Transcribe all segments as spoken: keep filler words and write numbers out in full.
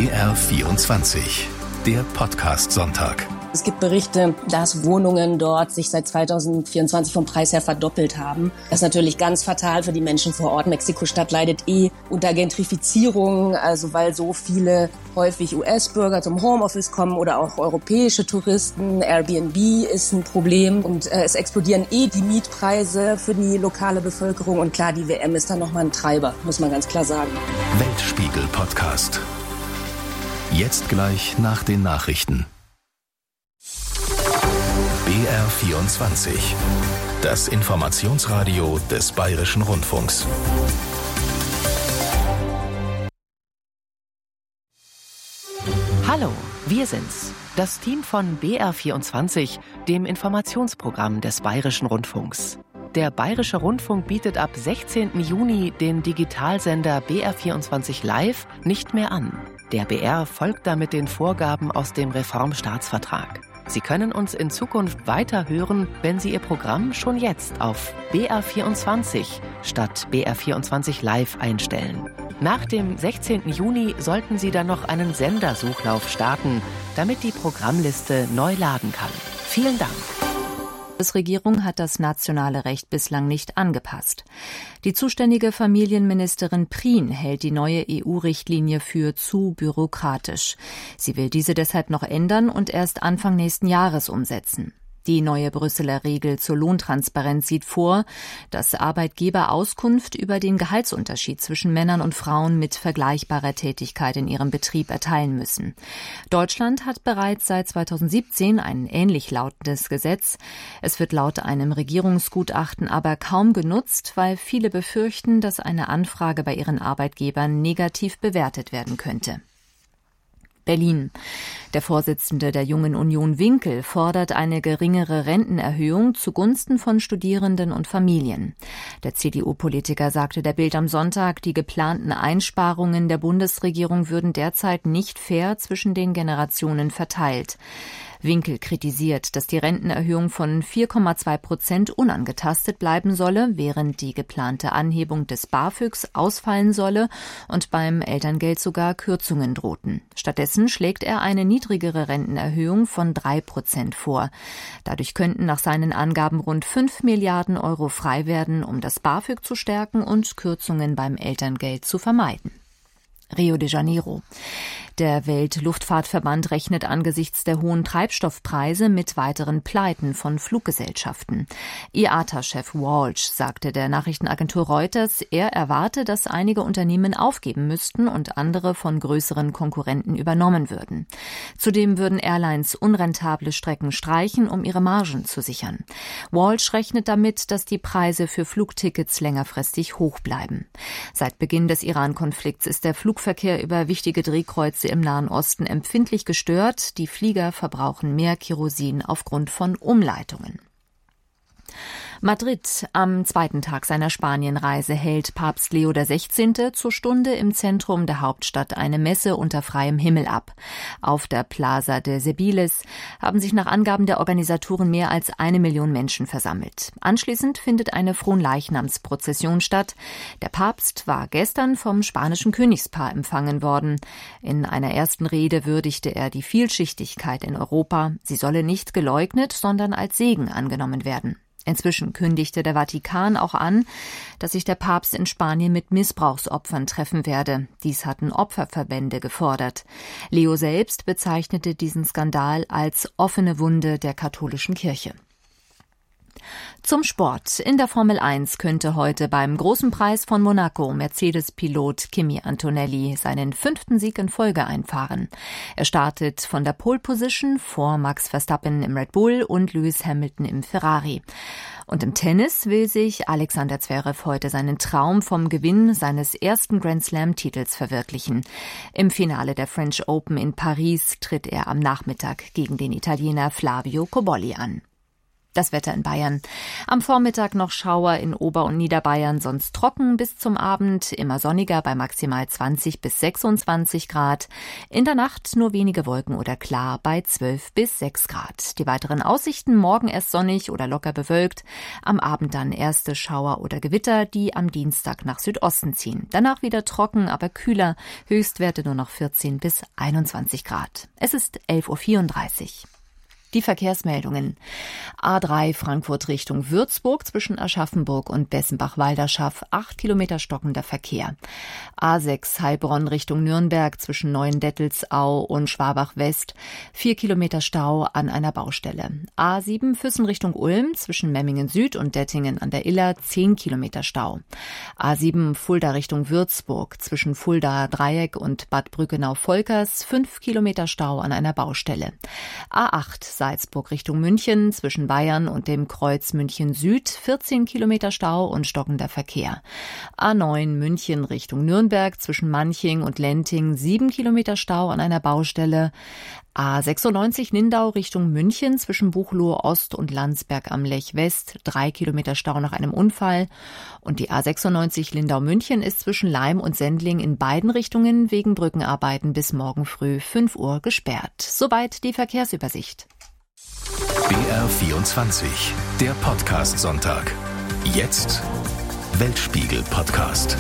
B R vierundzwanzig, der Podcast-Sonntag. Es gibt Berichte, dass Wohnungen dort sich seit zweitausendvierundzwanzig vom Preis her verdoppelt haben. Das ist natürlich ganz fatal für die Menschen vor Ort. Mexiko-Stadt leidet eh unter Gentrifizierung, also weil so viele häufig U S-Bürger zum Homeoffice kommen oder auch europäische Touristen. Airbnb ist ein Problem und äh, es explodieren eh die Mietpreise für die lokale Bevölkerung. Und klar, die W M ist dann nochmal ein Treiber, muss man ganz klar sagen. Weltspiegel-Podcast. Jetzt gleich nach den Nachrichten. B R vierundzwanzig, das Informationsradio des Bayerischen Rundfunks. Hallo, wir sind's, das Team von B R vierundzwanzig, dem Informationsprogramm des Bayerischen Rundfunks. Der Bayerische Rundfunk bietet ab sechzehnten Juni den Digitalsender B R vierundzwanzig Live nicht mehr an. Der B R folgt damit den Vorgaben aus dem Reformstaatsvertrag. Sie können uns in Zukunft weiter hören, wenn Sie Ihr Programm schon jetzt auf B R vierundzwanzig statt B R vierundzwanzig Live einstellen. Nach dem sechzehnten Juni sollten Sie dann noch einen Sendersuchlauf starten, damit die Programmliste neu laden kann. Vielen Dank. Die Bundesregierung hat das nationale Recht bislang nicht angepasst. Die zuständige Familienministerin Prien hält die neue E U-Richtlinie für zu bürokratisch. Sie will diese deshalb noch ändern und erst Anfang nächsten Jahres umsetzen. Die neue Brüsseler Regel zur Lohntransparenz sieht vor, dass Arbeitgeber Auskunft über den Gehaltsunterschied zwischen Männern und Frauen mit vergleichbarer Tätigkeit in ihrem Betrieb erteilen müssen. Deutschland hat bereits seit zweitausendsiebzehn ein ähnlich lautendes Gesetz. Es wird laut einem Regierungsgutachten aber kaum genutzt, weil viele befürchten, dass eine Anfrage bei ihren Arbeitgebern negativ bewertet werden könnte. Berlin. Der Vorsitzende der Jungen Union Winkel fordert eine geringere Rentenerhöhung zugunsten von Studierenden und Familien. Der C D U-Politiker sagte der Bild am Sonntag, die geplanten Einsparungen der Bundesregierung würden derzeit nicht fair zwischen den Generationen verteilt. Winkel kritisiert, dass die Rentenerhöhung von vier Komma zwei Prozent unangetastet bleiben solle, während die geplante Anhebung des BAföGs ausfallen solle und beim Elterngeld sogar Kürzungen drohten. Stattdessen schlägt er eine niedrigere Rentenerhöhung von drei Prozent vor. Dadurch könnten nach seinen Angaben rund fünf Milliarden Euro frei werden, um das BAföG zu stärken und Kürzungen beim Elterngeld zu vermeiden. Rio de Janeiro. Der Weltluftfahrtverband rechnet angesichts der hohen Treibstoffpreise mit weiteren Pleiten von Fluggesellschaften. I A T A-Chef Walsh sagte der Nachrichtenagentur Reuters, er erwarte, dass einige Unternehmen aufgeben müssten und andere von größeren Konkurrenten übernommen würden. Zudem würden Airlines unrentable Strecken streichen, um ihre Margen zu sichern. Walsh rechnet damit, dass die Preise für Flugtickets längerfristig hoch bleiben. Seit Beginn des Iran-Konflikts ist der Flugverkehr über wichtige Drehkreuze im Nahen Osten empfindlich gestört. Die Flieger verbrauchen mehr Kerosin aufgrund von Umleitungen. Madrid. Am zweiten Tag seiner Spanienreise hält Papst Leo der Sechzehnte zur Stunde im Zentrum der Hauptstadt eine Messe unter freiem Himmel ab. Auf der Plaza de Cibeles haben sich nach Angaben der Organisatoren mehr als eine Million Menschen versammelt. Anschließend findet eine Fronleichnamsprozession statt. Der Papst war gestern vom spanischen Königspaar empfangen worden. In einer ersten Rede würdigte er die Vielschichtigkeit in Europa. Sie solle nicht geleugnet, sondern als Segen angenommen werden. Inzwischen kündigte der Vatikan auch an, dass sich der Papst in Spanien mit Missbrauchsopfern treffen werde. Dies hatten Opferverbände gefordert. Leo selbst bezeichnete diesen Skandal als offene Wunde der katholischen Kirche. Zum Sport. In der Formel eins könnte heute beim Großen Preis von Monaco Mercedes-Pilot Kimi Antonelli seinen fünften Sieg in Folge einfahren. Er startet von der Pole Position vor Max Verstappen im Red Bull und Lewis Hamilton im Ferrari. Und im Tennis will sich Alexander Zverev heute seinen Traum vom Gewinn seines ersten Grand Slam-Titels verwirklichen. Im Finale der French Open in Paris tritt er am Nachmittag gegen den Italiener Flavio Cobolli an. Das Wetter in Bayern. Am Vormittag noch Schauer in Ober- und Niederbayern, sonst trocken bis zum Abend, immer sonniger bei maximal zwanzig bis sechsundzwanzig Grad. In der Nacht nur wenige Wolken oder klar bei zwölf bis sechs Grad. Die weiteren Aussichten: morgen erst sonnig oder locker bewölkt, am Abend dann erste Schauer oder Gewitter, die am Dienstag nach Südosten ziehen. Danach wieder trocken, aber kühler, Höchstwerte nur noch vierzehn bis einundzwanzig Grad. Es ist elf Uhr vierunddreißig. Die Verkehrsmeldungen. A drei Frankfurt Richtung Würzburg zwischen Aschaffenburg und Bessenbach-Walderschaff, acht Kilometer stockender Verkehr. A sechs Heilbronn Richtung Nürnberg zwischen Neuendettelsau und Schwabach-West, vier Kilometer Stau an einer Baustelle. A sieben Füssen Richtung Ulm zwischen Memmingen Süd und Dettingen an der Iller, zehn Kilometer Stau. A sieben Fulda Richtung Würzburg zwischen Fulda Dreieck und Bad Brückenau-Volkers, fünf Kilometer Stau an einer Baustelle. A acht Salzburg Richtung München zwischen Bayern und dem Kreuz München Süd, vierzehn Kilometer Stau und stockender Verkehr. A neun München Richtung Nürnberg zwischen Manching und Lenting, sieben Kilometer Stau an einer Baustelle. A sechsundneunzig Lindau Richtung München zwischen Buchloe Ost und Landsberg am Lech West, drei Kilometer Stau nach einem Unfall. Und die A sechsundneunzig Lindau München ist zwischen Laim und Sendling in beiden Richtungen wegen Brückenarbeiten bis morgen früh fünf Uhr gesperrt. Soweit die Verkehrsübersicht. B R vierundzwanzig, der Podcast Sonntag. Jetzt Weltspiegel Podcast.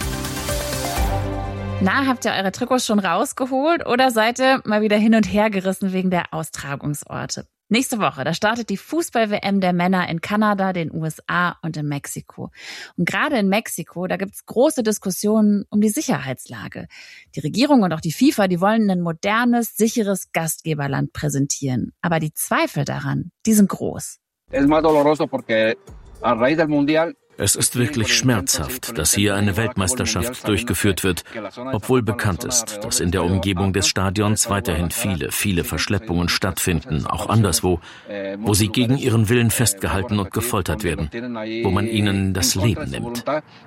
Na, habt ihr eure Trikots schon rausgeholt oder seid ihr mal wieder hin und her gerissen wegen der Austragungsorte? Nächste Woche, da startet die Fußball-W M der Männer in Kanada, den U S A und in Mexiko. Und gerade in Mexiko, da gibt's große Diskussionen um die Sicherheitslage. Die Regierung und auch die FIFA, die wollen ein modernes, sicheres Gastgeberland präsentieren. Aber die Zweifel daran, die sind groß. Es más doloroso porque a raíz del Mundial. Es ist wirklich schmerzhaft, dass hier eine Weltmeisterschaft durchgeführt wird, obwohl bekannt ist, dass in der Umgebung des Stadions weiterhin viele, viele Verschleppungen stattfinden, auch anderswo, wo sie gegen ihren Willen festgehalten und gefoltert werden, wo man ihnen das Leben nimmt.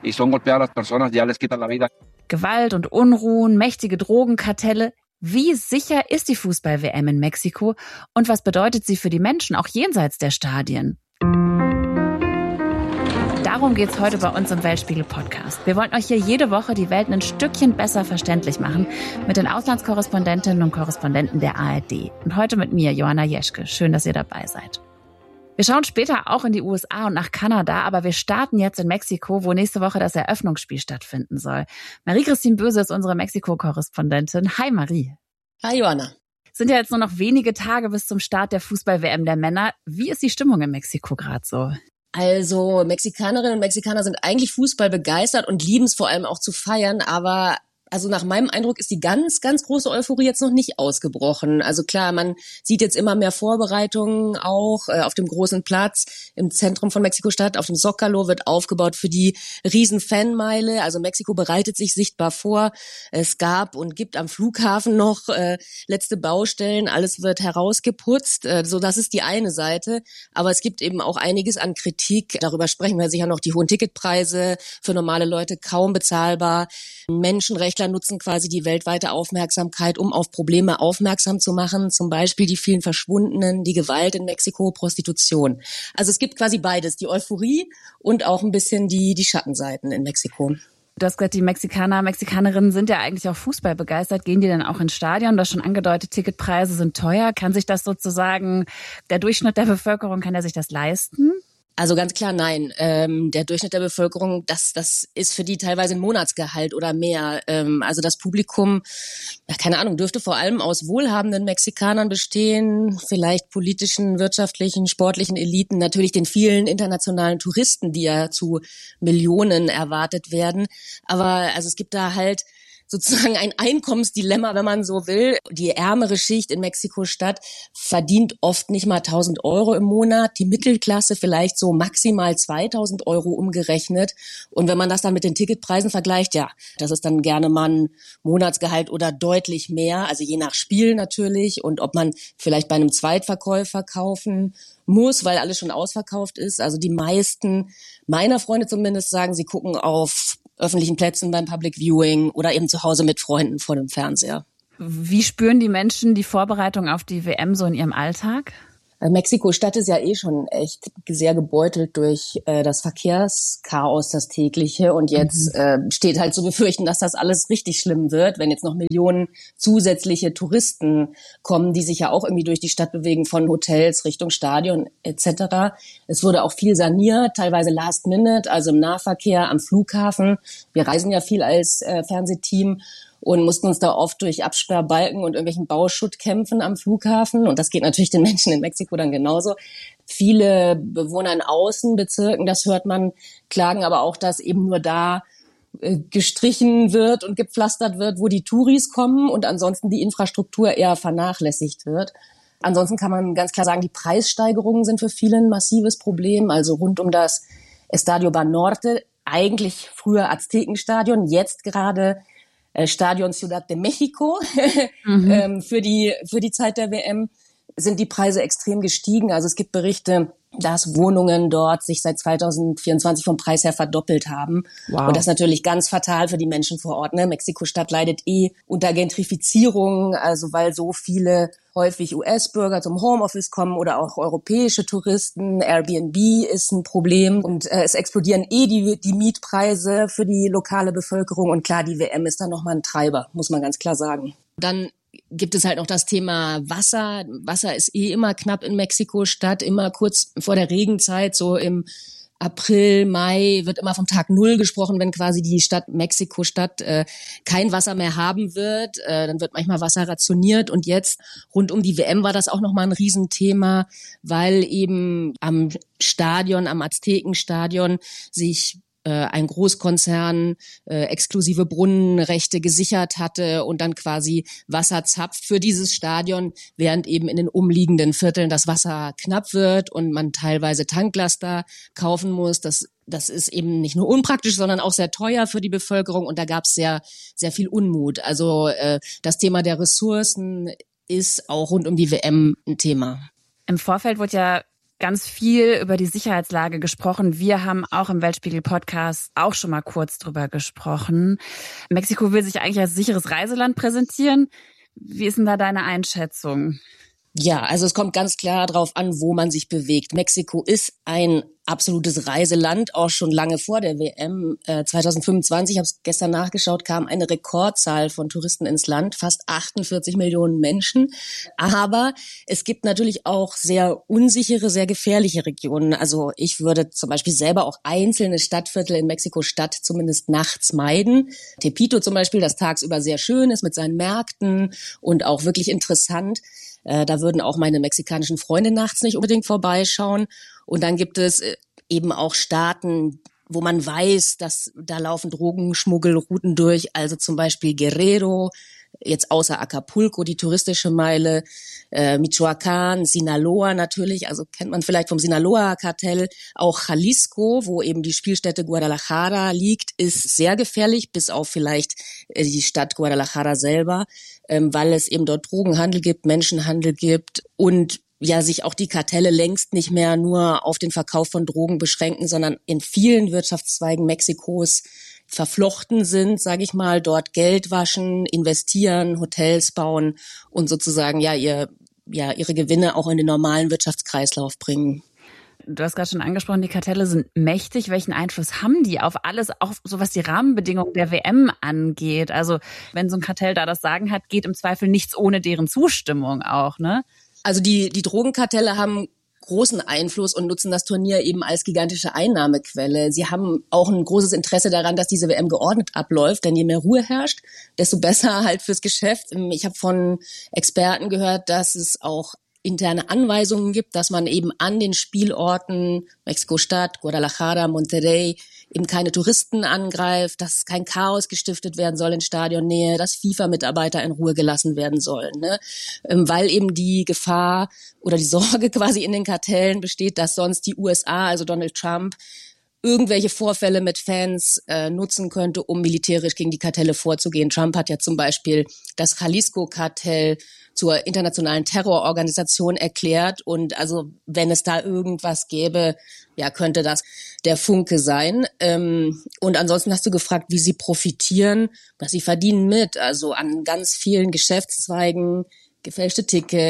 Gewalt und Unruhen, mächtige Drogenkartelle. Wie sicher ist die Fußball-W M in Mexiko und was bedeutet sie für die Menschen, auch jenseits der Stadien? Darum geht's heute bei uns im Weltspiegel-Podcast. Wir wollen euch hier jede Woche die Welt ein Stückchen besser verständlich machen mit den Auslandskorrespondentinnen und Korrespondenten der A R D. Und heute mit mir, Joanna Jeschke. Schön, dass ihr dabei seid. Wir schauen später auch in die U S A und nach Kanada, aber wir starten jetzt in Mexiko, wo nächste Woche das Eröffnungsspiel stattfinden soll. Marie-Christine Böse ist unsere Mexiko-Korrespondentin. Hi Marie. Hi Joanna. Sind ja jetzt nur noch wenige Tage bis zum Start der Fußball-W M der Männer. Wie ist die Stimmung in Mexiko gerade so? Also Mexikanerinnen und Mexikaner sind eigentlich Fußball begeistert und lieben es vor allem auch zu feiern, aber also nach meinem Eindruck ist die ganz, ganz große Euphorie jetzt noch nicht ausgebrochen. Also klar, man sieht jetzt immer mehr Vorbereitungen auch äh, auf dem großen Platz im Zentrum von Mexiko-Stadt. Auf dem Zócalo wird aufgebaut für die Riesen-Fanmeile. Also Mexiko bereitet sich sichtbar vor. Es gab und gibt am Flughafen noch äh, letzte Baustellen. Alles wird herausgeputzt. Äh, so, das ist die eine Seite. Aber es gibt eben auch einiges an Kritik. Darüber sprechen wir sicher noch. Die hohen Ticketpreise für normale Leute kaum bezahlbar. Menschenrechtler nutzen quasi die weltweite Aufmerksamkeit, um auf Probleme aufmerksam zu machen. Zum Beispiel die vielen Verschwundenen, die Gewalt in Mexiko, Prostitution. Also es gibt quasi beides, die Euphorie und auch ein bisschen die, die Schattenseiten in Mexiko. Du hast gesagt, die Mexikaner, Mexikanerinnen sind ja eigentlich auch Fußball begeistert. Gehen die denn auch ins Stadion? Du hast schon angedeutet, Ticketpreise sind teuer. Kann sich das sozusagen, der Durchschnitt der Bevölkerung, kann der sich das leisten? Also ganz klar nein. Ähm, der Durchschnitt der Bevölkerung, das das ist für die teilweise ein Monatsgehalt oder mehr. Ähm, also das Publikum, ja, keine Ahnung, dürfte vor allem aus wohlhabenden Mexikanern bestehen, vielleicht politischen, wirtschaftlichen, sportlichen Eliten, natürlich den vielen internationalen Touristen, die ja zu Millionen erwartet werden. Aber also es gibt da halt sozusagen ein Einkommensdilemma, wenn man so will. Die ärmere Schicht in Mexiko-Stadt verdient oft nicht mal tausend Euro im Monat. Die Mittelklasse vielleicht so maximal zweitausend Euro umgerechnet. Und wenn man das dann mit den Ticketpreisen vergleicht, ja, das ist dann gerne mal ein Monatsgehalt oder deutlich mehr. Also je nach Spiel natürlich. Und ob man vielleicht bei einem Zweitverkäufer kaufen muss, weil alles schon ausverkauft ist. Also die meisten meiner Freunde zumindest sagen, sie gucken auf öffentlichen Plätzen beim Public Viewing oder eben zu Hause mit Freunden vor dem Fernseher. Wie spüren die Menschen die Vorbereitung auf die W M so in ihrem Alltag? Mexiko-Stadt ist ja eh schon echt sehr gebeutelt durch äh, das Verkehrschaos, das tägliche. Und jetzt mhm. äh, steht halt zu befürchten, dass das alles richtig schlimm wird, wenn jetzt noch Millionen zusätzliche Touristen kommen, die sich ja auch irgendwie durch die Stadt bewegen, von Hotels Richtung Stadion et cetera. Es wurde auch viel saniert, teilweise last minute, also im Nahverkehr, am Flughafen. Wir reisen ja viel als äh, Fernsehteam und mussten uns da oft durch Absperrbalken und irgendwelchen Bauschutt kämpfen am Flughafen. Und das geht natürlich den Menschen in Mexiko dann genauso. Viele Bewohner in Außenbezirken, das hört man, klagen aber auch, dass eben nur da äh, gestrichen wird und gepflastert wird, wo die Touris kommen und ansonsten die Infrastruktur eher vernachlässigt wird. Ansonsten kann man ganz klar sagen, die Preissteigerungen sind für viele ein massives Problem. Also rund um das Estadio Banorte, eigentlich früher Aztekenstadion, jetzt gerade Stadion Ciudad de México mhm. für die für die Zeit der W M sind die Preise extrem gestiegen. Also es gibt Berichte, dass Wohnungen dort sich seit zweitausendvierundzwanzig vom Preis her verdoppelt haben. Wow. Und das ist natürlich ganz fatal für die Menschen vor Ort. Ne? Mexiko-Stadt leidet eh unter Gentrifizierung, also weil so viele häufig U S-Bürger zum Homeoffice kommen oder auch europäische Touristen. Airbnb ist ein Problem und äh, es explodieren eh die, die Mietpreise für die lokale Bevölkerung. Und klar, die W M ist dann nochmal ein Treiber, muss man ganz klar sagen. Dann gibt es halt noch das Thema Wasser. Wasser ist eh immer knapp in Mexiko-Stadt, immer kurz vor der Regenzeit, so im April, Mai wird immer vom Tag Null gesprochen, wenn quasi die Stadt Mexiko-Stadt äh, kein Wasser mehr haben wird. Äh, dann wird manchmal Wasser rationiert und jetzt rund um die W M war das auch nochmal ein Riesenthema, weil eben am Stadion, am Aztekenstadion sich ein Großkonzern äh, exklusive Brunnenrechte gesichert hatte und dann quasi Wasser zapft für dieses Stadion, während eben in den umliegenden Vierteln das Wasser knapp wird und man teilweise Tanklaster kaufen muss. Das das ist eben nicht nur unpraktisch, sondern auch sehr teuer für die Bevölkerung und da gab es sehr sehr viel Unmut. Also äh, das Thema der Ressourcen ist auch rund um die W M ein Thema. Im Vorfeld wurde ja ganz viel über die Sicherheitslage gesprochen. Wir haben auch im Weltspiegel-Podcast auch schon mal kurz drüber gesprochen. Mexiko will sich eigentlich als sicheres Reiseland präsentieren. Wie ist denn da deine Einschätzung? Ja, also es kommt ganz klar drauf an, wo man sich bewegt. Mexiko ist ein absolutes Reiseland, auch schon lange vor der W M. Äh, zweitausendfünfundzwanzig, ich habe es gestern nachgeschaut, kam eine Rekordzahl von Touristen ins Land, fast achtundvierzig Millionen Menschen. Aber es gibt natürlich auch sehr unsichere, sehr gefährliche Regionen. Also ich würde zum Beispiel selber auch einzelne Stadtviertel in Mexiko-Stadt zumindest nachts meiden. Tepito zum Beispiel, das tagsüber sehr schön ist mit seinen Märkten und auch wirklich interessant. Äh, da würden auch meine mexikanischen Freunde nachts nicht unbedingt vorbeischauen. Und dann gibt es eben auch Staaten, wo man weiß, dass da laufen Drogenschmuggelrouten durch, also zum Beispiel Guerrero, jetzt außer Acapulco, die touristische Meile, äh, Michoacán, Sinaloa natürlich, also kennt man vielleicht vom Sinaloa-Kartell, auch Jalisco, wo eben die Spielstätte Guadalajara liegt, ist sehr gefährlich, bis auf vielleicht äh, die Stadt Guadalajara selber, ähm, weil es eben dort Drogenhandel gibt, Menschenhandel gibt und ja sich auch die Kartelle längst nicht mehr nur auf den Verkauf von Drogen beschränken, sondern in vielen Wirtschaftszweigen Mexikos verflochten sind, sage ich mal, dort Geld waschen, investieren, Hotels bauen und sozusagen ja ihr ja ihre Gewinne auch in den normalen Wirtschaftskreislauf bringen. Du hast gerade schon angesprochen, die Kartelle sind mächtig. Welchen Einfluss haben die auf alles, auch so was die Rahmenbedingungen der W M angeht? Also wenn so ein Kartell da das Sagen hat, geht im Zweifel nichts ohne deren Zustimmung auch, ne? Also die die Drogenkartelle haben großen Einfluss und nutzen das Turnier eben als gigantische Einnahmequelle. Sie haben auch ein großes Interesse daran, dass diese W M geordnet abläuft, denn je mehr Ruhe herrscht, desto besser halt fürs Geschäft. Ich habe von Experten gehört, dass es auch interne Anweisungen gibt, dass man eben an den Spielorten Mexiko-Stadt, Guadalajara, Monterrey eben keine Touristen angreift, dass kein Chaos gestiftet werden soll in Stadionnähe, dass FIFA-Mitarbeiter in Ruhe gelassen werden sollen, ne? Weil eben die Gefahr oder die Sorge quasi in den Kartellen besteht, dass sonst die U S A, also Donald Trump, irgendwelche Vorfälle mit Fans äh, nutzen könnte, um militärisch gegen die Kartelle vorzugehen. Trump hat ja zum Beispiel das Jalisco-Kartell zur internationalen Terrororganisation erklärt. Und also wenn es da irgendwas gäbe, ja, könnte das der Funke sein. Ähm, und ansonsten hast du gefragt, wie sie profitieren, was sie verdienen mit. Also an ganz vielen Geschäftszweigen, gefälschte Tickets,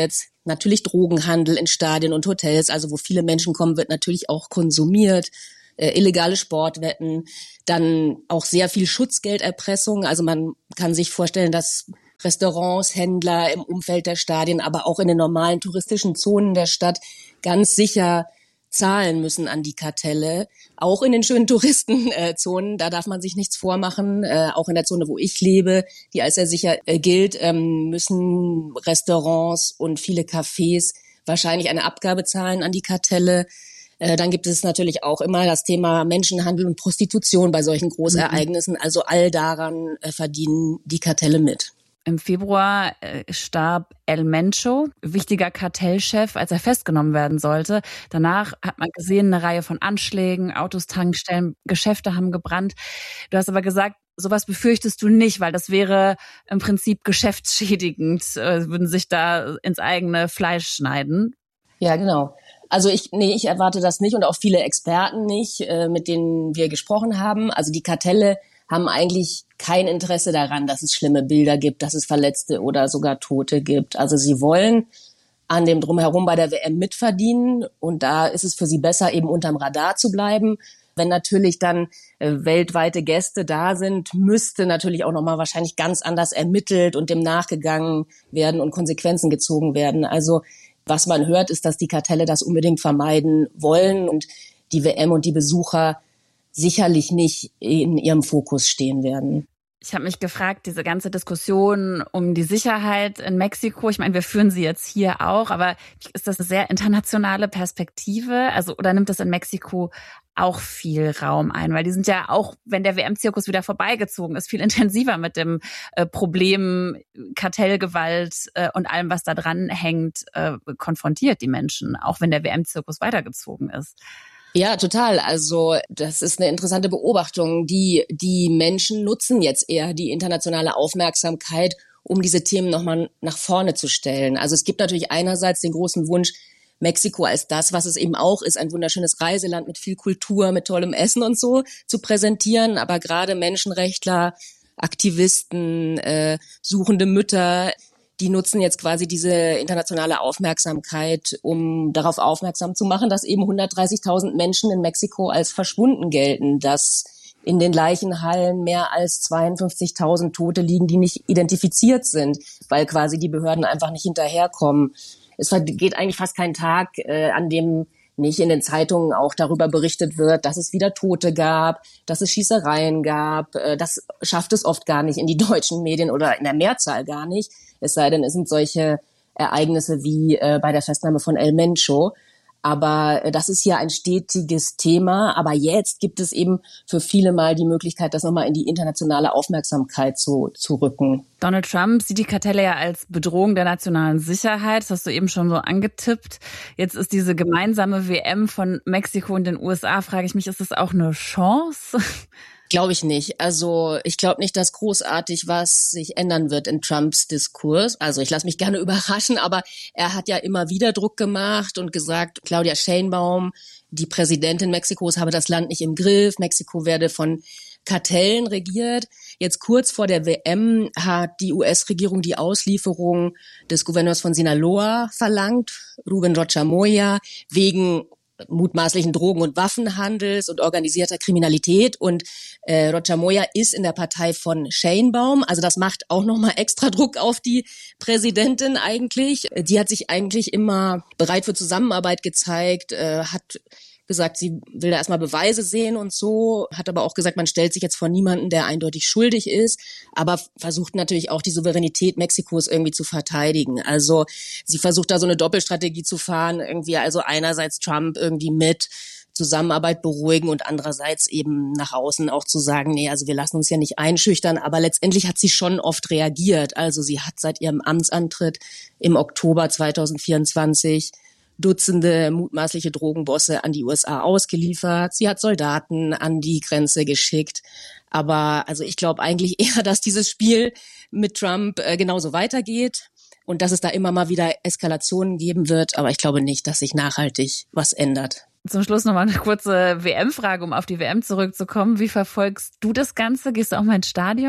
Natürlich Drogenhandel in Stadien und Hotels, also wo viele Menschen kommen, wird natürlich auch konsumiert. Äh, illegale Sportwetten, dann auch sehr viel Schutzgelderpressung. Also man kann sich vorstellen, dass Restaurants, Händler im Umfeld der Stadien, aber auch in den normalen touristischen Zonen der Stadt ganz sicher zahlen müssen an die Kartelle. Auch in den schönen Touristenzonen, da darf man sich nichts vormachen. Äh, auch in der Zone, wo ich lebe, die als sehr sicher äh, gilt, ähm, müssen Restaurants und viele Cafés wahrscheinlich eine Abgabe zahlen an die Kartelle. Äh, dann gibt es natürlich auch immer das Thema Menschenhandel und Prostitution bei solchen Großereignissen. Also all daran äh, verdienen die Kartelle mit. Im Februar äh, starb El Mencho, wichtiger Kartellchef, als er festgenommen werden sollte. Danach hat man gesehen, eine Reihe von Anschlägen, Autos, Tankstellen, Geschäfte haben gebrannt. Du hast aber gesagt, sowas befürchtest du nicht, weil das wäre im Prinzip geschäftsschädigend, äh, würden sich da ins eigene Fleisch schneiden. Ja, genau. Also ich, nee, ich erwarte das nicht und auch viele Experten nicht, äh, mit denen wir gesprochen haben. Also die Kartelle haben eigentlich kein Interesse daran, dass es schlimme Bilder gibt, dass es Verletzte oder sogar Tote gibt. Also sie wollen an dem Drumherum bei der W M mitverdienen und da ist es für sie besser, eben unterm Radar zu bleiben. Wenn natürlich dann äh, weltweite Gäste da sind, müsste natürlich auch nochmal wahrscheinlich ganz anders ermittelt und dem nachgegangen werden und Konsequenzen gezogen werden. Also was man hört, ist, dass die Kartelle das unbedingt vermeiden wollen und die W M und die Besucher sicherlich nicht in ihrem Fokus stehen werden. Ich habe mich gefragt, diese ganze Diskussion um die Sicherheit in Mexiko, ich meine, wir führen sie jetzt hier auch, aber ist das eine sehr internationale Perspektive? Also oder nimmt das in Mexiko auch viel Raum ein? Weil die sind ja auch, wenn der W M-Zirkus wieder vorbeigezogen ist, viel intensiver mit dem äh, Problem Kartellgewalt äh, und allem, was da dran hängt, äh, konfrontiert die Menschen, auch wenn der W M-Zirkus weitergezogen ist. Ja, total. Also das ist eine interessante Beobachtung. Die die Menschen nutzen jetzt eher die internationale Aufmerksamkeit, um diese Themen nochmal nach vorne zu stellen. Also es gibt natürlich einerseits den großen Wunsch, Mexiko als das, was es eben auch ist, ein wunderschönes Reiseland mit viel Kultur, mit tollem Essen und so zu präsentieren. Aber gerade Menschenrechtler, Aktivisten, äh, suchende Mütter, die nutzen jetzt quasi diese internationale Aufmerksamkeit, um darauf aufmerksam zu machen, dass eben hundertdreißigtausend Menschen in Mexiko als verschwunden gelten, dass in den Leichenhallen mehr als zweiundfünfzigtausend Tote liegen, die nicht identifiziert sind, weil quasi die Behörden einfach nicht hinterherkommen. Es vergeht eigentlich fast kein Tag, äh, an dem nicht in den Zeitungen auch darüber berichtet wird, dass es wieder Tote gab, dass es Schießereien gab. Das schafft es oft gar nicht in die deutschen Medien oder in der Mehrzahl gar nicht. Es sei denn, es sind solche Ereignisse wie äh, bei der Festnahme von El Mencho. Aber äh, das ist ja ein stetiges Thema. Aber jetzt gibt es eben für viele mal die Möglichkeit, das nochmal in die internationale Aufmerksamkeit zu, zu rücken. Donald Trump sieht die Kartelle ja als Bedrohung der nationalen Sicherheit. Das hast du eben schon so angetippt. Jetzt ist diese gemeinsame W M von Mexiko und den U S A, frage ich mich, ist das auch eine Chance? Glaube ich nicht. Also ich glaube nicht, dass großartig was sich ändern wird in Trumps Diskurs. Also ich lasse mich gerne überraschen, aber er hat ja immer wieder Druck gemacht und gesagt, Claudia Sheinbaum, die Präsidentin Mexikos, habe das Land nicht im Griff. Mexiko werde von Kartellen regiert. Jetzt kurz vor der W M hat die U S-Regierung die Auslieferung des Gouverneurs von Sinaloa verlangt, Rubén Rocha Moya, wegen mutmaßlichen Drogen- und Waffenhandels und organisierter Kriminalität. Und äh, Rocha Moya ist in der Partei von Sheinbaum. Also das macht auch nochmal extra Druck auf die Präsidentin eigentlich. Die hat sich eigentlich immer bereit für Zusammenarbeit gezeigt, äh, hat gesagt, sie will da erstmal Beweise sehen und so, hat aber auch gesagt, man stellt sich jetzt vor niemanden, der eindeutig schuldig ist, aber versucht natürlich auch die Souveränität Mexikos irgendwie zu verteidigen. Also sie versucht da so eine Doppelstrategie zu fahren, irgendwie also einerseits Trump irgendwie mit Zusammenarbeit beruhigen und andererseits eben nach außen auch zu sagen, nee, also wir lassen uns ja nicht einschüchtern, aber letztendlich hat sie schon oft reagiert. Also sie hat seit ihrem Amtsantritt im Oktober zweitausendvierundzwanzig Dutzende mutmaßliche Drogenbosse an die U S A ausgeliefert. Sie hat Soldaten an die Grenze geschickt. Aber also ich glaube eigentlich eher, dass dieses Spiel mit Trump äh, genauso weitergeht und dass es da immer mal wieder Eskalationen geben wird. Aber ich glaube nicht, dass sich nachhaltig was ändert. Zum Schluss nochmal eine kurze W M-Frage, um auf die W M zurückzukommen. Wie verfolgst du das Ganze? Gehst du auch mal ins Stadion?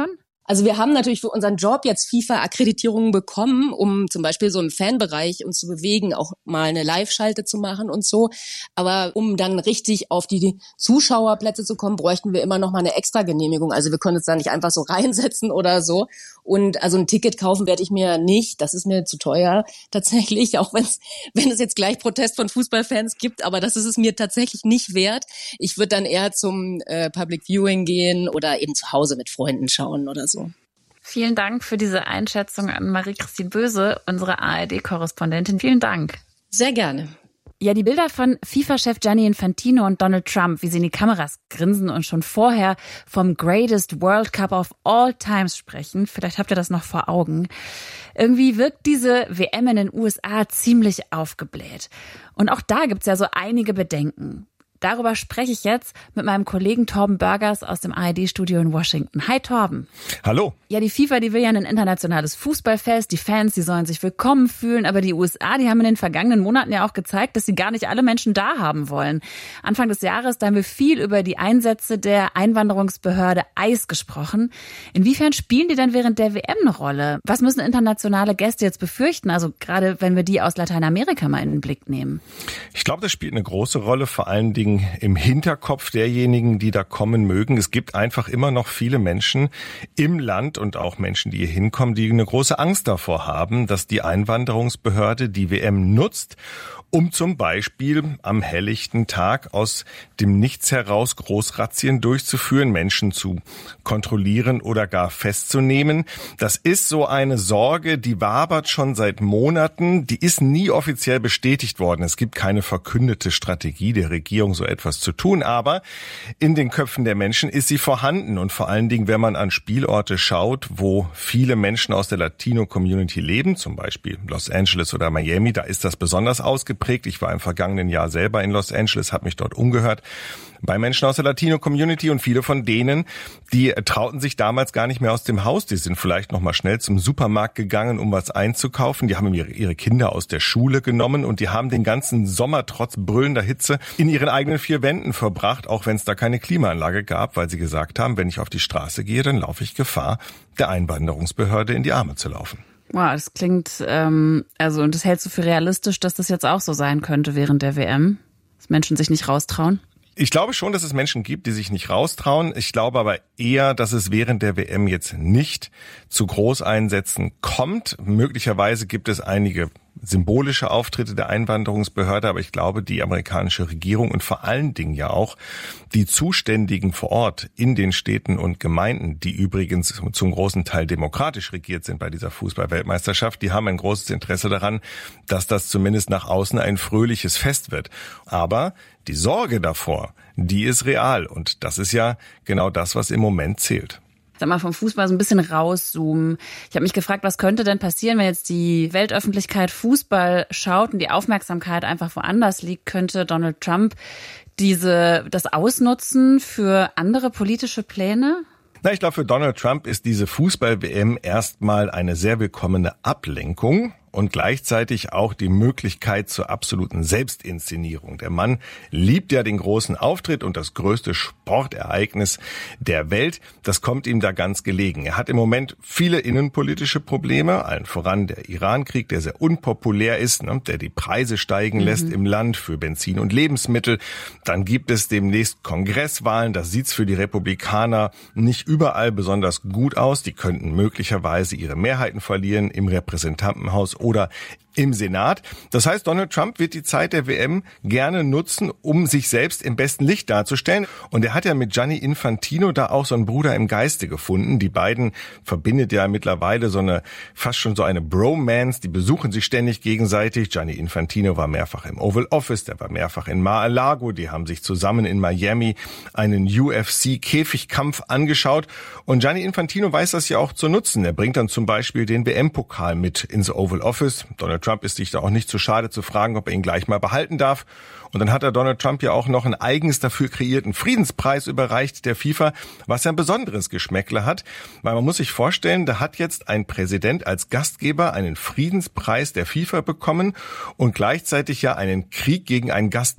Also wir haben natürlich für unseren Job jetzt FIFA-Akkreditierungen bekommen, um zum Beispiel so einen Fanbereich uns zu bewegen, auch mal eine Live-Schalte zu machen und so. Aber um dann richtig auf die Zuschauerplätze zu kommen, bräuchten wir immer noch mal eine Extra-Genehmigung. Also wir können uns da nicht einfach so reinsetzen oder so. Und also ein Ticket kaufen werde ich mir nicht. Das ist mir zu teuer tatsächlich, auch wenn's, wenn es jetzt gleich Protest von Fußballfans gibt. Aber das ist es mir tatsächlich nicht wert. Ich würde dann eher zum äh, Public Viewing gehen oder eben zu Hause mit Freunden schauen oder so. Vielen Dank für diese Einschätzung an Marie-Christine Böse, unsere A R D-Korrespondentin. Vielen Dank. Sehr gerne. Ja, die Bilder von FIFA-Chef Gianni Infantino und Donald Trump, wie sie in die Kameras grinsen und schon vorher vom Greatest World Cup of All Times sprechen. Vielleicht habt ihr das noch vor Augen. Irgendwie wirkt diese W M in den U S A ziemlich aufgebläht. Und auch da gibt's ja so einige Bedenken. Darüber spreche ich jetzt mit meinem Kollegen Torben Burgers aus dem A R D-Studio in Washington. Hi Torben. Hallo. Ja, die FIFA, die will ja ein internationales Fußballfest. Die Fans, die sollen sich willkommen fühlen. Aber die U S A, die haben in den vergangenen Monaten ja auch gezeigt, dass sie gar nicht alle Menschen da haben wollen. Anfang des Jahres, da haben wir viel über die Einsätze der Einwanderungsbehörde I C E gesprochen. Inwiefern spielen die denn während der W M eine Rolle? Was müssen internationale Gäste jetzt befürchten? Also gerade wenn wir die aus Lateinamerika mal in den Blick nehmen. Ich glaube, das spielt eine große Rolle, vor allen Dingen im Hinterkopf derjenigen, die da kommen mögen. Es gibt einfach immer noch viele Menschen im Land und auch Menschen, die hier hinkommen, die eine große Angst davor haben, dass die Einwanderungsbehörde die W M nutzt, um zum Beispiel am helllichten Tag aus dem Nichts heraus Großrazzien durchzuführen, Menschen zu kontrollieren oder gar festzunehmen. Das ist so eine Sorge, die wabert schon seit Monaten. Die ist nie offiziell bestätigt worden. Es gibt keine verkündete Strategie der Regierung, so etwas zu tun. Aber in den Köpfen der Menschen ist sie vorhanden. Und vor allen Dingen, wenn man an Spielorte schaut, wo viele Menschen aus der Latino-Community leben, zum Beispiel Los Angeles oder Miami, da ist das besonders ausgeprägt. Ich war im vergangenen Jahr selber in Los Angeles, habe mich dort umgehört bei Menschen aus der Latino-Community und viele von denen, die trauten sich damals gar nicht mehr aus dem Haus. Die sind vielleicht noch mal schnell zum Supermarkt gegangen, um was einzukaufen. Die haben ihre, ihre Kinder aus der Schule genommen und die haben den ganzen Sommer trotz brüllender Hitze in ihren eigenen vier Wänden verbracht, auch wenn es da keine Klimaanlage gab, weil sie gesagt haben, wenn ich auf die Straße gehe, dann laufe ich Gefahr, der Einwanderungsbehörde in die Arme zu laufen. Wow, das klingt, ähm, also und das hältst du für realistisch, dass das jetzt auch so sein könnte während der W M? Dass Menschen sich nicht raustrauen? Ich glaube schon, dass es Menschen gibt, die sich nicht raustrauen. Ich glaube aber eher, dass es während der W M jetzt nicht zu Großeinsätzen kommt. Möglicherweise gibt es einige symbolische Auftritte der Einwanderungsbehörde, aber ich glaube, die amerikanische Regierung und vor allen Dingen ja auch die Zuständigen vor Ort in den Städten und Gemeinden, die übrigens zum großen Teil demokratisch regiert sind bei dieser Fußball-Weltmeisterschaft, die haben ein großes Interesse daran, dass das zumindest nach außen ein fröhliches Fest wird. Aber die Sorge davor, die ist real und das ist ja genau das, was im Moment zählt. Sag mal, vom Fußball so ein bisschen rauszoomen. Ich habe mich gefragt, was könnte denn passieren, wenn jetzt die Weltöffentlichkeit Fußball schaut und die Aufmerksamkeit einfach woanders liegt? Könnte Donald Trump diese das ausnutzen für andere politische Pläne? Na, ich glaube, für Donald Trump ist diese Fußball-W M erstmal eine sehr willkommene Ablenkung und gleichzeitig auch die Möglichkeit zur absoluten Selbstinszenierung. Der Mann liebt ja den großen Auftritt und das größte Sportereignis der Welt. Das kommt ihm da ganz gelegen. Er hat im Moment viele innenpolitische Probleme, allen voran der Iran-Krieg, der sehr unpopulär ist, ne, der die Preise steigen lässt mhm. im Land für Benzin und Lebensmittel. Dann gibt es demnächst Kongresswahlen. Das sieht's für die Republikaner nicht überall besonders gut aus. Die könnten möglicherweise ihre Mehrheiten verlieren im Repräsentantenhaus oder im Senat. Das heißt, Donald Trump wird die Zeit der W M gerne nutzen, um sich selbst im besten Licht darzustellen. Und er hat ja mit Gianni Infantino da auch so einen Bruder im Geiste gefunden. Die beiden verbindet ja mittlerweile so eine, fast schon so eine Bromance. Die besuchen sich ständig gegenseitig. Gianni Infantino war mehrfach im Oval Office, der war mehrfach in Mar-a-Lago. Die haben sich zusammen in Miami einen U F C-Käfigkampf angeschaut. Und Gianni Infantino weiß das ja auch zu nutzen. Er bringt dann zum Beispiel den W M-Pokal mit ins Oval Office. Donald Trump ist sich da auch nicht zu schade zu fragen, ob er ihn gleich mal behalten darf. Und dann hat er Donald Trump ja auch noch einen eigens dafür kreierten Friedenspreis überreicht der FIFA, was ja ein besonderes Geschmäckle hat. Weil man muss sich vorstellen, da hat jetzt ein Präsident als Gastgeber einen Friedenspreis der FIFA bekommen und gleichzeitig ja einen Krieg gegen ein Gastland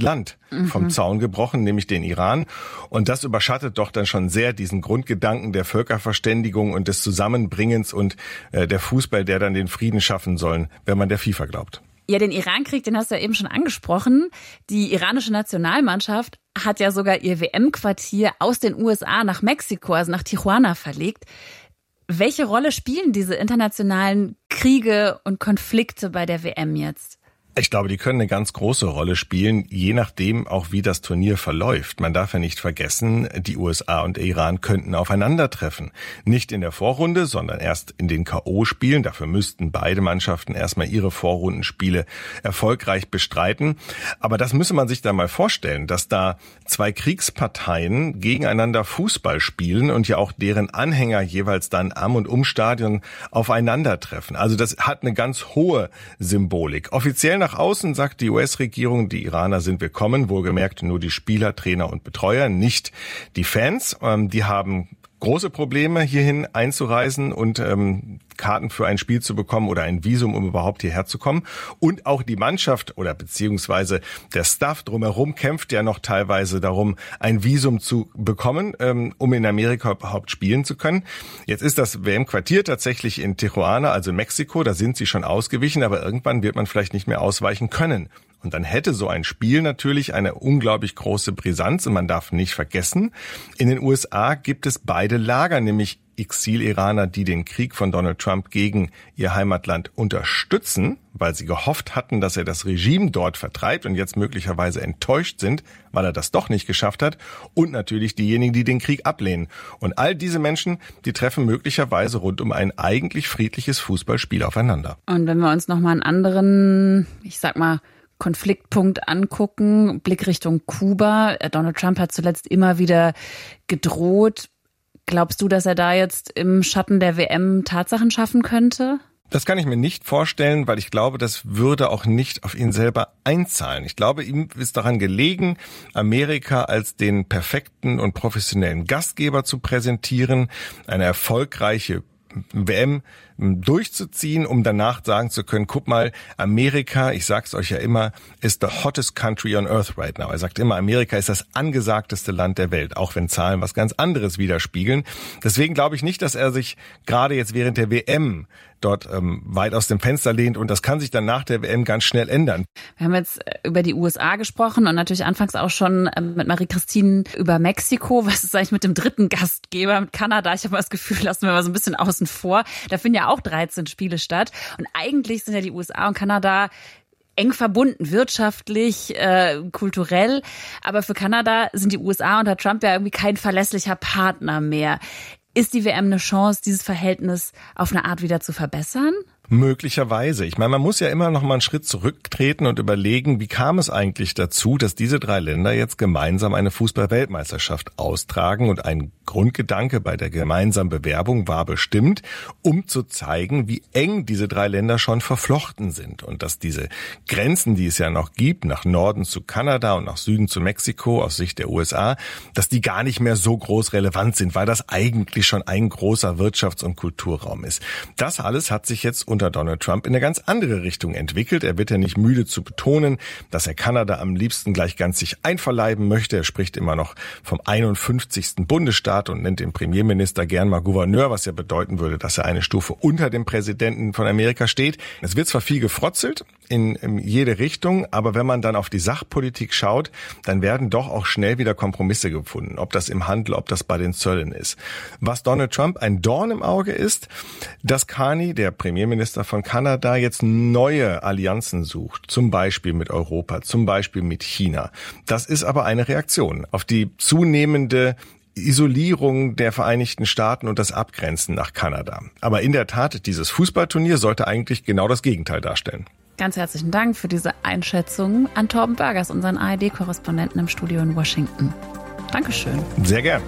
mhm. vom Zaun gebrochen, nämlich den Iran. Und das überschattet doch dann schon sehr diesen Grundgedanken der Völkerverständigung und des Zusammenbringens und äh, der Fußball, der dann den Frieden schaffen sollen, wenn man der FIFA glaubt. Ja, den Irankrieg, den hast du ja eben schon angesprochen. Die iranische Nationalmannschaft hat ja sogar ihr W M-Quartier aus den U S A nach Mexiko, also nach Tijuana verlegt. Welche Rolle spielen diese internationalen Kriege und Konflikte bei der W M jetzt? Ich glaube, die können eine ganz große Rolle spielen, je nachdem auch, wie das Turnier verläuft. Man darf ja nicht vergessen, die U S A und der Iran könnten aufeinandertreffen. Nicht in der Vorrunde, sondern erst in den K O-Spielen. Dafür müssten beide Mannschaften erstmal ihre Vorrundenspiele erfolgreich bestreiten. Aber das müsse man sich da mal vorstellen, dass da zwei Kriegsparteien gegeneinander Fußball spielen und ja auch deren Anhänger jeweils dann am und um Stadion aufeinandertreffen. Also das hat eine ganz hohe Symbolik. Offiziell nach außen sagt die U S-Regierung, die Iraner sind willkommen, wohlgemerkt nur die Spieler, Trainer und Betreuer, nicht die Fans. Ähm, die haben große Probleme, hierhin einzureisen und ähm, Karten für ein Spiel zu bekommen oder ein Visum, um überhaupt hierher zu kommen. Und auch die Mannschaft oder beziehungsweise der Staff drumherum kämpft ja noch teilweise darum, ein Visum zu bekommen, ähm, um in Amerika überhaupt spielen zu können. Jetzt ist das W M-Quartier tatsächlich in Tijuana, also Mexiko. Da sind sie schon ausgewichen, aber irgendwann wird man vielleicht nicht mehr ausweichen können. Und dann hätte so ein Spiel natürlich eine unglaublich große Brisanz. Und man darf nicht vergessen, in den U S A gibt es beide Lager, nämlich Exil-Iraner, die den Krieg von Donald Trump gegen ihr Heimatland unterstützen, weil sie gehofft hatten, dass er das Regime dort vertreibt und jetzt möglicherweise enttäuscht sind, weil er das doch nicht geschafft hat. Und natürlich diejenigen, die den Krieg ablehnen. Und all diese Menschen, die treffen möglicherweise rund um ein eigentlich friedliches Fußballspiel aufeinander. Und wenn wir uns nochmal einen anderen, ich sag mal, Konfliktpunkt angucken, Blick Richtung Kuba. Donald Trump hat zuletzt immer wieder gedroht. Glaubst du, dass er da jetzt im Schatten der W M Tatsachen schaffen könnte? Das kann ich mir nicht vorstellen, weil ich glaube, das würde auch nicht auf ihn selber einzahlen. Ich glaube, ihm ist daran gelegen, Amerika als den perfekten und professionellen Gastgeber zu präsentieren, eine erfolgreiche W M durchzuziehen, um danach sagen zu können, guck mal, Amerika, ich sag's euch ja immer, ist the hottest country on earth right now. Er sagt immer, Amerika ist das angesagteste Land der Welt, auch wenn Zahlen was ganz anderes widerspiegeln. Deswegen glaube ich nicht, dass er sich gerade jetzt während der W M dort ähm, weit aus dem Fenster lehnt und das kann sich dann nach der W M ganz schnell ändern. Wir haben jetzt über die U S A gesprochen und natürlich anfangs auch schon mit Marie-Christine über Mexiko. Was ist eigentlich mit dem dritten Gastgeber, mit Kanada? Ich habe mal das Gefühl, lassen wir mal so ein bisschen außen vor. Da finden ja auch dreizehn Spiele statt und eigentlich sind ja die U S A und Kanada eng verbunden, wirtschaftlich, äh, kulturell. Aber für Kanada sind die U S A unter Trump ja irgendwie kein verlässlicher Partner mehr. Ist die W M eine Chance, dieses Verhältnis auf eine Art wieder zu verbessern? Möglicherweise. Ich meine, man muss ja immer noch mal einen Schritt zurücktreten und überlegen, wie kam es eigentlich dazu, dass diese drei Länder jetzt gemeinsam eine Fußball-Weltmeisterschaft austragen. Und ein Grundgedanke bei der gemeinsamen Bewerbung war bestimmt, um zu zeigen, wie eng diese drei Länder schon verflochten sind. Und dass diese Grenzen, die es ja noch gibt, nach Norden zu Kanada und nach Süden zu Mexiko aus Sicht der U S A, dass die gar nicht mehr so groß relevant sind, weil das eigentlich schon ein großer Wirtschafts- und Kulturraum ist. Das alles hat sich jetzt unter Donald Trump in eine ganz andere Richtung entwickelt. Er wird ja nicht müde zu betonen, dass er Kanada am liebsten gleich ganz sich einverleiben möchte. Er spricht immer noch vom einundfünfzigsten Bundesstaat und nennt den Premierminister gern mal Gouverneur, was ja bedeuten würde, dass er eine Stufe unter dem Präsidenten von Amerika steht. Es wird zwar viel gefrotzelt in, in jede Richtung, aber wenn man dann auf die Sachpolitik schaut, dann werden doch auch schnell wieder Kompromisse gefunden, ob das im Handel, ob das bei den Zöllen ist. Was Donald Trump ein Dorn im Auge ist, dass Carney, der Premierminister von Kanada, jetzt neue Allianzen sucht, zum Beispiel mit Europa, zum Beispiel mit China. Das ist aber eine Reaktion auf die zunehmende Isolierung der Vereinigten Staaten und das Abgrenzen nach Kanada. Aber in der Tat, dieses Fußballturnier sollte eigentlich genau das Gegenteil darstellen. Ganz herzlichen Dank für diese Einschätzung an Torben Burgers, unseren A R D-Korrespondenten im Studio in Washington. Dankeschön. Sehr gern.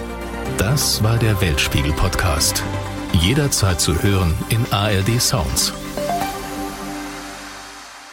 Das war der Weltspiegel-Podcast. Jederzeit zu hören in A R D Sounds.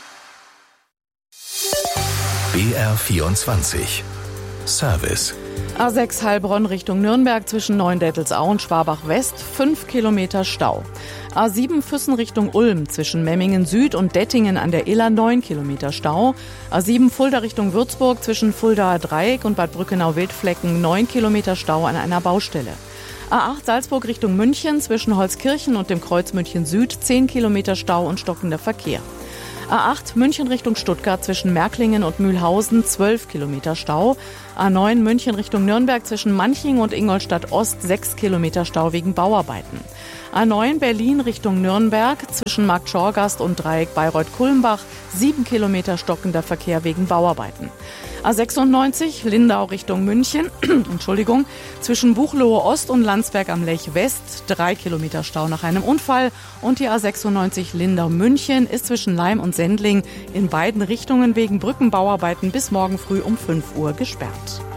B R vierundzwanzig. Service. A sechs Heilbronn Richtung Nürnberg zwischen Neuendettelsau und Schwabach-West, fünf Kilometer Stau. A sieben Füssen Richtung Ulm zwischen Memmingen Süd und Dettingen an der Iller, neun Kilometer Stau. A sieben Fulda Richtung Würzburg zwischen Fuldaer Dreieck und Bad Brückenau-Wildflecken, neun Kilometer Stau an einer Baustelle. A acht Salzburg Richtung München zwischen Holzkirchen und dem Kreuz München Süd, zehn Kilometer Stau und stockender Verkehr. A acht München Richtung Stuttgart zwischen Märklingen und Mühlhausen, zwölf Kilometer Stau. A neun München Richtung Nürnberg zwischen Manching und Ingolstadt Ost, sechs Kilometer Stau wegen Bauarbeiten. A neun Berlin Richtung Nürnberg zwischen Markt Schorgast und Dreieck Bayreuth-Kulmbach, sieben Kilometer stockender Verkehr wegen Bauarbeiten. A sechsundneunzig Lindau Richtung München, Entschuldigung, zwischen Buchloe Ost und Landsberg am Lech West, drei Kilometer Stau nach einem Unfall. Und die A sechsundneunzig Lindau München ist zwischen Laim und Sendling in beiden Richtungen wegen Brückenbauarbeiten bis morgen früh um fünf Uhr gesperrt.